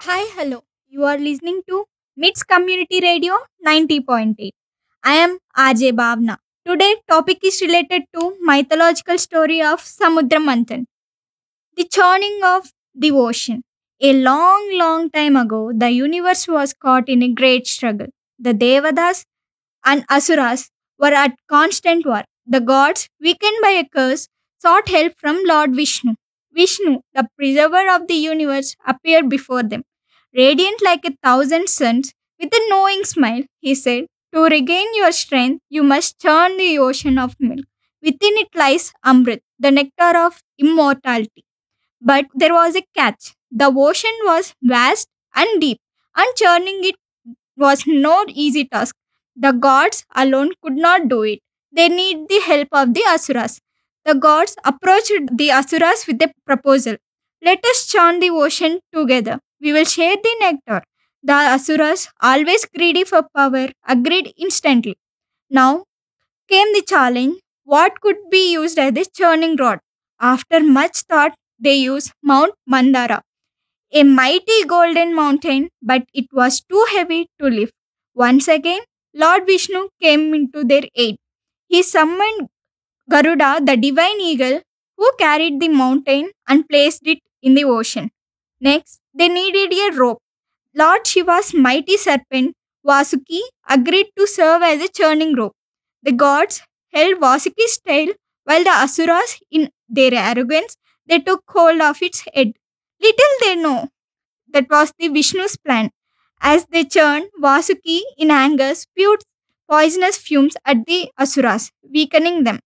Hi, hello. You are listening to MITS Community Radio 90.8. I am RJ Bhavna. Today topic is related to mythological story of Samudra Manthan, the churning of the ocean. A long time ago, the universe was caught in a great struggle. The Devadas and Asuras were at constant war. The gods, weakened by a curse, sought help from Lord Vishnu. Vishnu, the preserver of the universe, appeared before them. Radiant like a thousand suns, with a knowing smile, he said, "To regain your strength, you must churn the ocean of milk. Within it lies Amrit, the nectar of immortality." But there was a catch. The ocean was vast and deep, and churning it was no easy task. The gods alone could not do it. They need the help of the Asuras. The gods approached the Asuras with a proposal. Let us churn the ocean together. We will share the nectar. The Asuras, always greedy for power, agreed instantly. Now came the challenge. What could be used as a churning rod? After much thought, they used Mount Mandara, a mighty golden mountain, but it was too heavy to lift. Once again, Lord Vishnu came into their aid. He summoned Garuda, the divine eagle, who carried the mountain and placed it in the ocean. Next, they needed a rope. Lord Shiva's mighty serpent, Vasuki, agreed to serve as a churning rope. The gods held Vasuki's tail while the Asuras, in their arrogance, they took hold of its head. Little they know that was the Vishnu's plan. As they churned, Vasuki, in anger, spewed poisonous fumes at the Asuras, weakening them.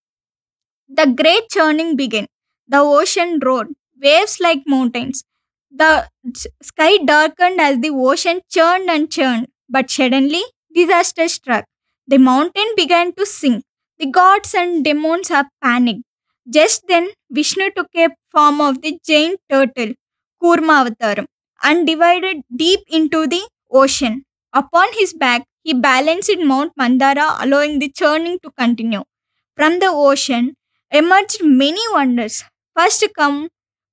The great churning began. The ocean roared, waves like mountains. The sky darkened as the ocean churned and churned. But suddenly, disaster struck. The mountain began to sink. The gods and demons have panicked. Just then, Vishnu took a form of the giant turtle, Kurma Avataram, and divided deep into the ocean. Upon his back, he balanced Mount Mandara, allowing the churning to continue. From the ocean emerged many wonders. First come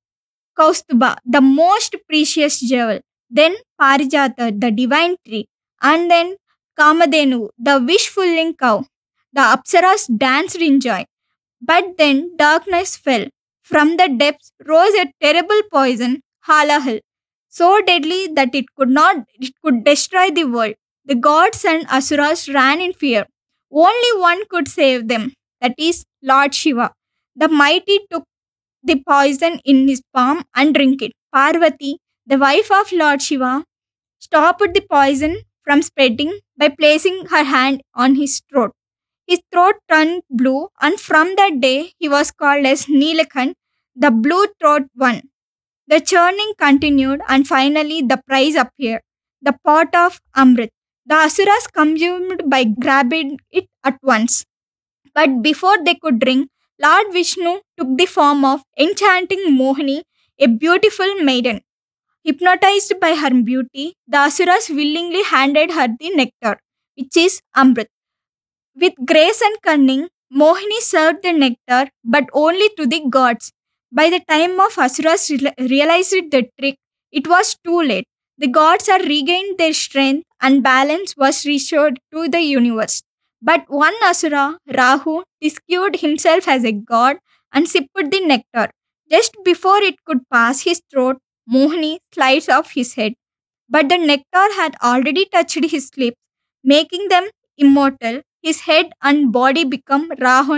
Kaustuba, the most precious jewel, then Parijata, the divine tree, and then Kamadhenu, the wish-fulfilling cow. The Apsaras danced in joy. But then darkness fell. From the depths rose a terrible poison, Halahal, so deadly that it could destroy the world. The gods and asuras ran in fear. Only one could save them, that is Lord Shiva. The mighty took the poison in his palm and drink it. Parvati, the wife of Lord Shiva, stopped the poison from spreading by placing her hand on his throat. His throat turned blue, and from that day he was called as Neelakant, the blue throat one. The churning continued, and finally the prize appeared, the pot of Amrit. The Asuras consumed by grabbing it at once. But before they could drink, Lord Vishnu took the form of enchanting Mohini, a beautiful maiden. Hypnotized by her beauty, the Asuras willingly handed her the nectar, which is Amrit. With grace and cunning, Mohini served the nectar, but only to the gods. By the time of Asuras realized the trick, it was too late. The gods had regained their strength and balance was restored to the universe. But one Asura, Rahu, disguised himself as a god and sipped the nectar. Just before it could pass his throat, Mohini sliced off his head. But the nectar had already touched his lips, making them immortal. His head and body become Rahu